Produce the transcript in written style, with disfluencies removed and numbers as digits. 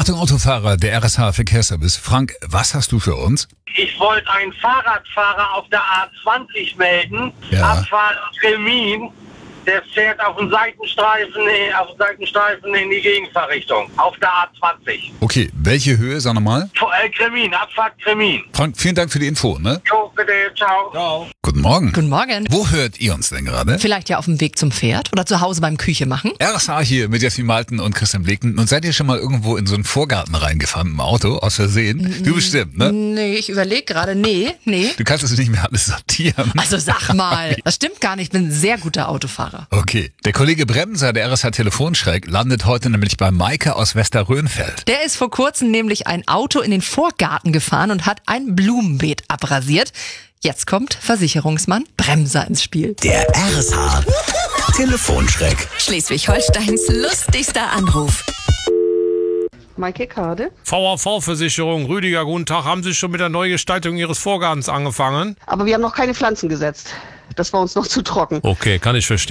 Achtung Autofahrer, der RSH Verkehrsservice. Frank, was hast du für uns? Ich wollte einen Fahrradfahrer auf der A20 melden. Ja. Abfahrt Tremin. Der fährt auf den Seitenstreifen in die Gegenfahrrichtung. Auf der A20. Okay, welche Höhe, sag nochmal? Kremin, Abfahrt Kremin. Frank, vielen Dank für die Info, ne? Jo, bitte, ciao. Ciao. Guten Morgen. Guten Morgen. Wo hört ihr uns denn gerade? Vielleicht ja auf dem Weg zum Pferd oder zu Hause beim Küche machen. RSH hier mit Jasmin Malten und Christian Bleken. Und seid ihr schon mal irgendwo in so einen Vorgarten reingefahren im Auto, aus Versehen? Du bestimmt, ne? Nee, ich überlege gerade. Nee. Du kannst es nicht mehr alles sortieren. Also sag mal, das stimmt gar nicht. Ich bin ein sehr guter Autofahrer. Okay, der Kollege Bremser, der RSH Telefonschreck, landet heute nämlich bei Maike aus Westerrönfeld. Der ist vor kurzem nämlich ein Auto in den Vorgarten gefahren und hat ein Blumenbeet abrasiert. Jetzt kommt Versicherungsmann Bremser ins Spiel. Der RSH Telefonschreck. Schleswig-Holsteins lustigster Anruf. Maike Kade. VAV-Versicherung, Rüdiger, guten Tag. Haben Sie schon mit der Neugestaltung Ihres Vorgartens angefangen? Aber wir haben noch keine Pflanzen gesetzt. Das war uns noch zu trocken. Okay, kann ich verstehen.